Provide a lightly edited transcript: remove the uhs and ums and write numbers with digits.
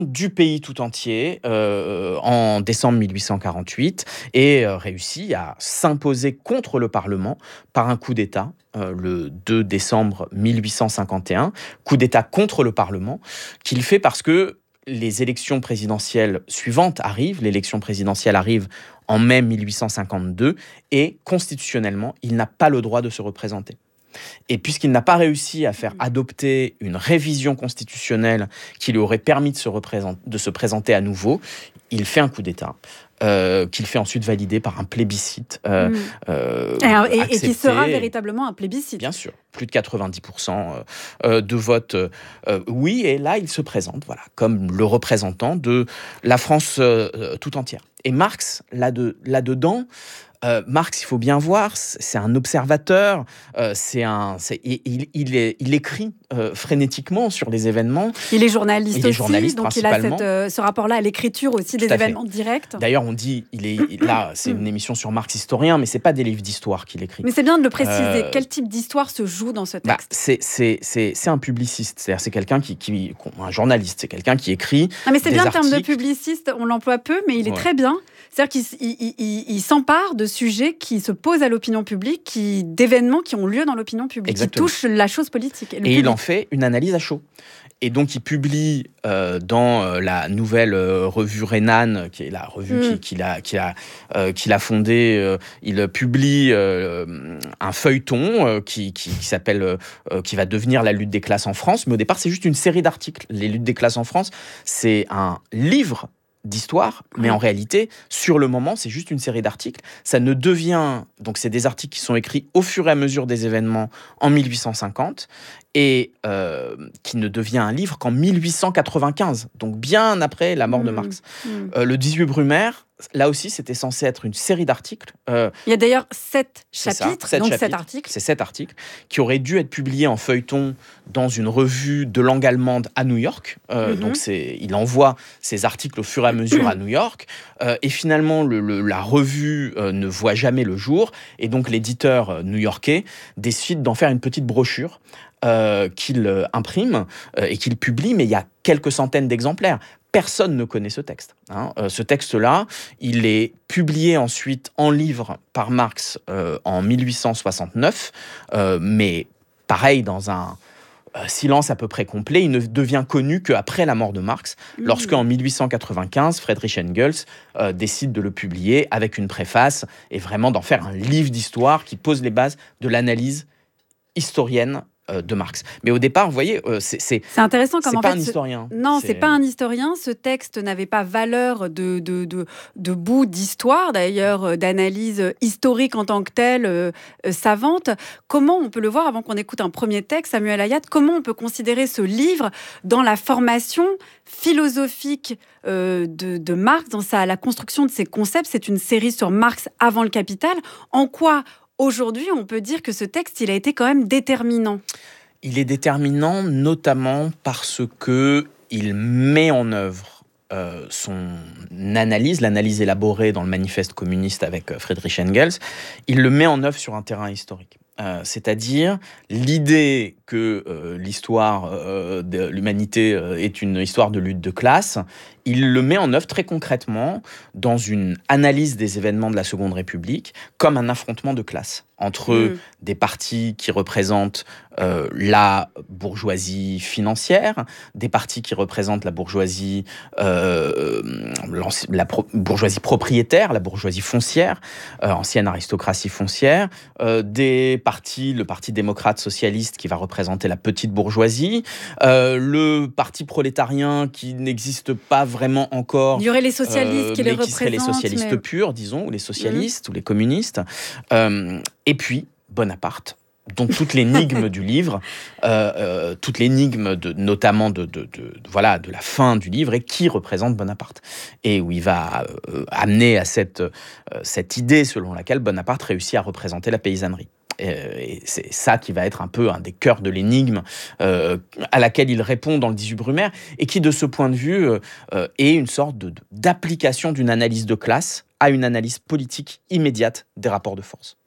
du pays tout entier en décembre 1848 et réussit à s'imposer contre le Parlement par un coup d'État le 2 décembre 1851, coup d'État contre le Parlement, qu'il fait parce que les élections présidentielles suivantes arrivent, l'élection présidentielle arrive en mai 1852, et constitutionnellement, il n'a pas le droit de se représenter. Et puisqu'il n'a pas réussi à faire adopter une révision constitutionnelle qui lui aurait permis de se présenter à nouveau, il fait un coup d'État. Qu'il fait ensuite valider par un plébiscite. Et qui sera véritablement un plébiscite. Bien sûr, plus de 90% de vote oui, et là il se présente comme le représentant de la France tout entière. Et Marx, là-dedans, Marx, il faut bien voir, c'est un observateur, il écrit frénétiquement sur les événements. Il est journaliste aussi, donc principalement. Il a ce rapport-là à l'écriture aussi des événements directs. D'ailleurs, on dit, là, c'est une émission sur Marx historien, mais c'est pas des livres d'histoire qu'il écrit. Mais c'est bien de le préciser. Quel type d'histoire se joue dans ce texte ? C'est un publiciste, c'est-à-dire c'est quelqu'un un journaliste, c'est quelqu'un qui écrit. Mais c'est bien le terme de articles. Publiciste, on l'emploie peu, mais il est très bien. C'est-à-dire qu'il s'empare de sujets qui se posent à l'opinion publique, d'événements qui ont lieu dans l'opinion publique, Exactement. qui touchent la chose politique. Et il en fait une analyse à chaud. Et donc, il publie dans la nouvelle revue Rhénane, qui est la revue qu'il a fondée, il publie un feuilleton qui s'appelle, qui va devenir La lutte des classes en France. Mais au départ, c'est juste une série d'articles. Les luttes des classes en France, c'est un livre d'histoire, mais en réalité, sur le moment, c'est juste une série d'articles. Ça ne devient... Donc, c'est des articles qui sont écrits au fur et à mesure des événements en 1850 et qui ne devient un livre qu'en 1895, donc bien après la mort de Marx. Le 18 Brumaire, là aussi, c'était censé être une série d'articles. Il y a d'ailleurs 7 chapitres, 7 articles. C'est 7 articles qui auraient dû être publiés en feuilleton dans une revue de langue allemande à New York. Donc, il envoie ces articles au fur et à mesure à New York. Et finalement, la revue ne voit jamais le jour. Et donc, l'éditeur new-yorkais décide d'en faire une petite brochure qu'il imprime et qu'il publie, mais il y a quelques centaines d'exemplaires. Personne ne connaît ce texte. Ce texte-là, il est publié ensuite en livre par Marx en 1869, mais pareil, dans un silence à peu près complet. Il ne devient connu qu'après la mort de Marx, lorsque en 1895, Friedrich Engels décide de le publier avec une préface et vraiment d'en faire un livre d'histoire qui pose les bases de l'analyse historienne de Marx. Mais au départ, vous voyez, c'est intéressant comme c'est pas un historien. Non, c'est pas un historien. Ce texte n'avait pas valeur de bout d'histoire, d'ailleurs, d'analyse historique en tant que telle, savante. Comment on peut le voir, avant qu'on écoute un premier texte, Samuel Ayat, comment on peut considérer ce livre dans la formation philosophique de Marx, dans la construction de ses concepts? C'est une série sur Marx avant le Capital. En quoi aujourd'hui, on peut dire que ce texte, il a été quand même déterminant. Il est déterminant notamment parce qu'il met en œuvre son analyse, l'analyse élaborée dans le manifeste communiste avec Friedrich Engels, il le met en œuvre sur un terrain historique. C'est-à-dire l'idée que l'histoire de l'humanité est une histoire de lutte de classe, il le met en œuvre très concrètement dans une analyse des événements de la Seconde République comme un affrontement de classes entre des partis qui représentent la bourgeoisie financière, des partis qui représentent la bourgeoisie, bourgeoisie propriétaire, la bourgeoisie foncière, ancienne aristocratie foncière, le parti démocrate socialiste qui va représenter la petite bourgeoisie, le parti prolétarien qui n'existe pas vraiment encore. Il y aurait les socialistes qui les représentent. Qui seraient les socialistes purs, disons, ou les socialistes, ou les communistes. Et puis, Bonaparte, dont toute l'énigme du livre, toute l'énigme notamment de la fin du livre, et qui représente Bonaparte. Et où il va amener à cette idée selon laquelle Bonaparte réussit à représenter la paysannerie. Et c'est ça qui va être un peu un des cœurs de l'énigme à laquelle il répond dans le 18 Brumaire, et qui, de ce point de vue, est une sorte d'application d'une analyse de classe à une analyse politique immédiate des rapports de force.